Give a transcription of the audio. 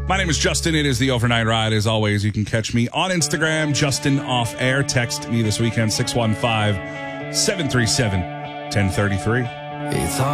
My name is Justin. It is the Overnight Ride. As always, you can catch me on Instagram, Justin Off Air. Text me this weekend, 615-737-1033.